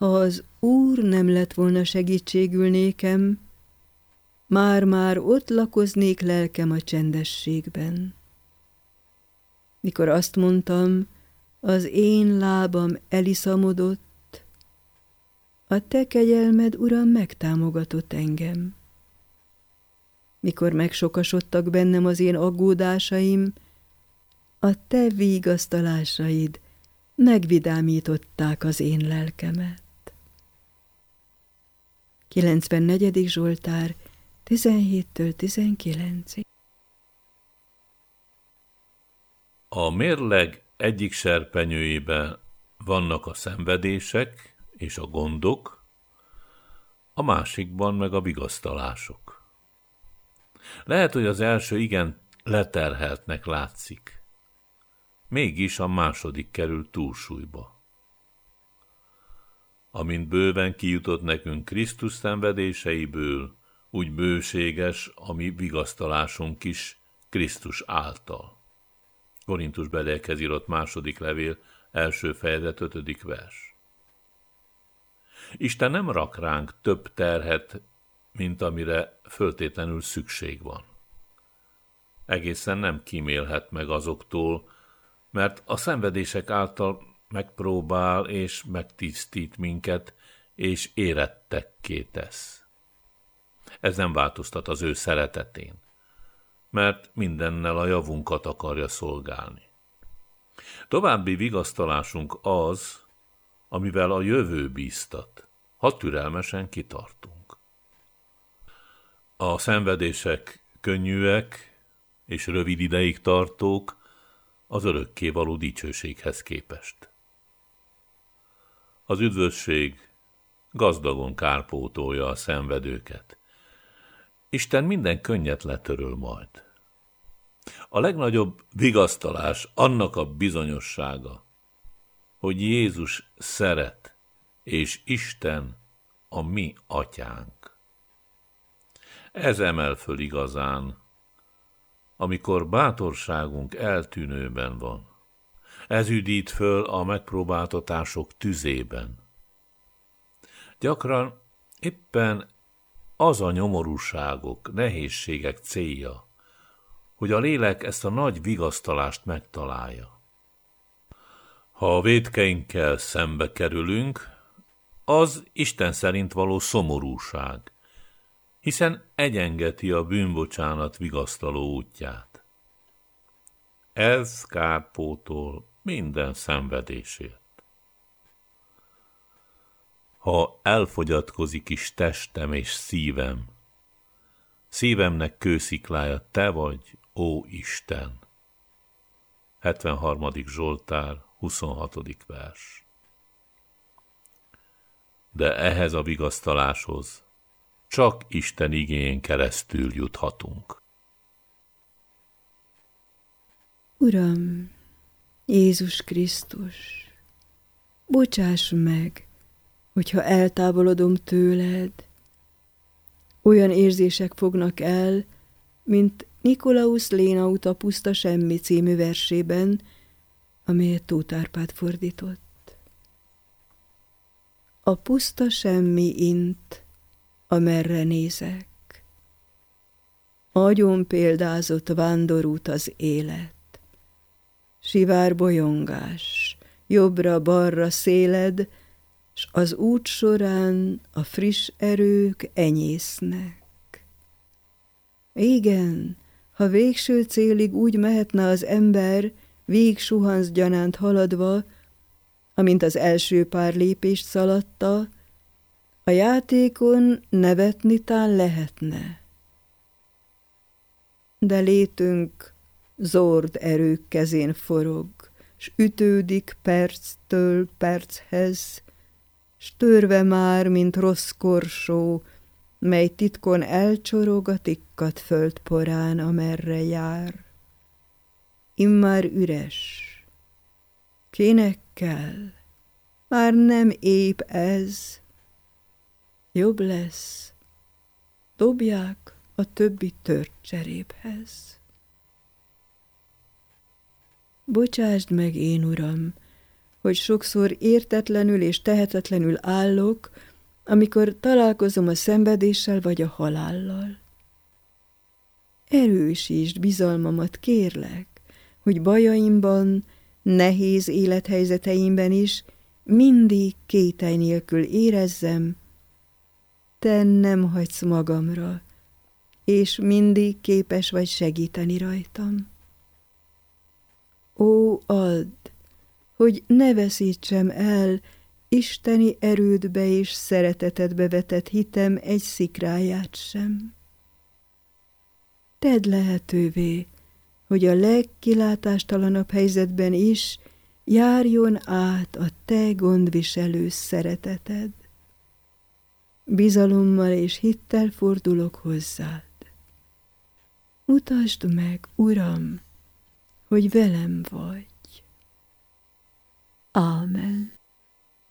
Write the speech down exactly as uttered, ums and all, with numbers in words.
ha az Úr nem lett volna segítségül nékem, már-már ott lakoznék lelkem a csendességben. Mikor azt mondtam, az én lábam eliszamodott, a te kegyelmed, Uram, megtámogatott engem. Mikor megsokasodtak bennem az én aggódásaim, a te vigasztalásaid megvidámították az én lelkemet. kilencvennegyedik Zsoltár, tizenhéttől tizenkilencig. A mérleg egyik serpenyőjében vannak a szenvedések és a gondok, a másikban meg a vigasztalások. Lehet, hogy az első igen leterheltnek látszik, mégis a második kerül túlsúlyba. Amint bőven kijutott nekünk Krisztus szenvedéseiből, úgy bőséges a mi vigasztalásunk is Krisztus által. Korintusbeliekhez írott második levél, első fejezet, ötödik vers. Isten nem rak ránk több terhet, mint amire föltétlenül szükség van. Egészen nem kímélhet meg azoktól, mert a szenvedések által megpróbál és megtisztít minket, és érettekké tesz. Ez nem változtat az ő szeretetén, mert mindennel a javunkat akarja szolgálni. További vigasztalásunk az, amivel a jövő bíztat, ha türelmesen kitartunk. A szenvedések könnyűek és rövid ideig tartók az örökkévaló dicsőséghez képest. Az üdvösség gazdagon kárpótolja a szenvedőket. Isten minden könnyet letöröl majd. A legnagyobb vigasztalás annak a bizonyossága, hogy Jézus szeret, és Isten a mi atyánk. Ez emel föl igazán, amikor bátorságunk eltűnőben van. Ez üdít föl a megpróbáltatások tüzében. Gyakran éppen az a nyomorúságok, nehézségek célja, hogy a lélek ezt a nagy vigasztalást megtalálja. Ha a vétkeinkkel szembe kerülünk, az Isten szerint való szomorúság, hiszen egyengeti a bűnbocsánat vigasztaló útját. Ez kárpótol minden szenvedésért. Ha elfogyatkozik is testem és szívem, szívemnek kősziklája te vagy, ó Isten. hetvenharmadik Zsoltár, huszonhatodik vers. De ehhez a vigasztaláshoz csak Isten igéjén keresztül juthatunk. Uram, Jézus Krisztus, bocsáss meg, hogyha eltávolodom tőled. Olyan érzések fognak el, mint Nikolaus Lénaut a Puszta semmi című versében, amelyet Tóth Árpád fordított. A puszta semmi int, amerre nézek. Agyon példázott vándorút az élet. Sivár bolyongás, jobbra-balra széled, s az út során a friss erők enyésznek. Igen, ha végső célig úgy mehetne az ember, vég suhansz gyanánt haladva, amint az első pár lépést szaladta, a játékon nevetni tán lehetne. De létünk zord erők kezén forog, s ütődik perctől perchez, s törve már, mint rossz korsó, mely titkon elcsorog a tikkadt földporán, amerre jár. Immár üres. Kinek kell? Már nem épp ez. Jobb lesz. Dobják a többi tört cseréphez. Bocsásd meg, én Uram, hogy sokszor értetlenül és tehetetlenül állok, amikor találkozom a szenvedéssel vagy a halállal. Erősítsd bizalmamat, kérlek, hogy bajaimban, nehéz élethelyzeteimben is mindig kételj nélkül érezzem, te nem hagysz magamra, és mindig képes vagy segíteni rajtam. Ó, add, hogy ne veszítsem el isteni erődbe és szeretetedbe vetett hitem egy szikráját sem. Tedd lehetővé, hogy a legkilátástalanabb helyzetben is járjon át a te gondviselő szereteted. Bizalommal és hittel fordulok hozzád. Mutasd meg, Uram, hogy velem vagy. Ámen.